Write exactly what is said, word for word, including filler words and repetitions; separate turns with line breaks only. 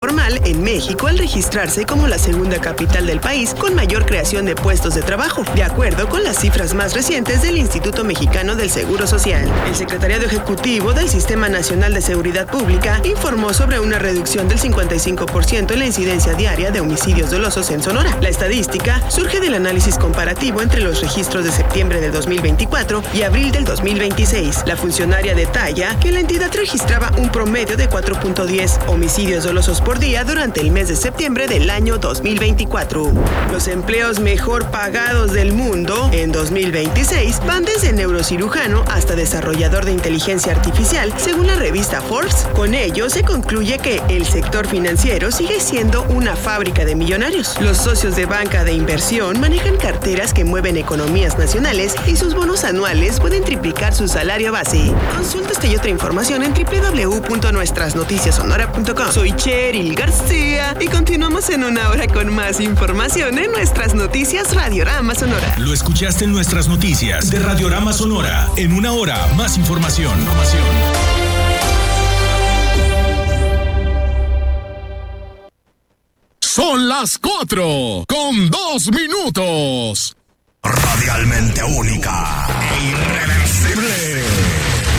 formal en México al registrarse como la segunda capital del país con mayor creación de puestos de trabajo, de acuerdo con las cifras más recientes del Instituto Mexicano del Seguro Social. El secretariado ejecutivo del Sistema Nacional de Seguridad Pública informó sobre una reducción del cincuenta y cinco por ciento en la incidencia diaria de homicidios dolosos en Sonora. La estadística surge del análisis comparativo entre los registros de septiembre del dos mil veinticuatro y abril del dos mil veintiséis. La funcionaria detalla que la entidad registraba un promedio de cuatro punto diez homicidios dolosos por día durante el mes de septiembre del año dos mil veinticuatro. Los empleos mejor pagados del mundo en dos mil veintiséis van desde neurocirujano hasta desarrollador de inteligencia artificial, según la revista Forbes. Con ello se concluye que el sector financiero sigue siendo una fábrica de millonarios. Los socios de banca de inversión manejan carteras que mueven economías nacionales y sus bonos anuales pueden triplicar su salario base. Consulta esta y otra información en doble u doble u doble u punto nuestras noticias sonora punto com. Soy Cheryl García y continuamos en una hora con más información en Nuestras Noticias Radiorama Sonora.
Lo escuchaste en Nuestras Noticias de Radiorama Sonora. En una hora, más información. información.
Son las cuatro con dos minutos.
Radialmente única e irreversible.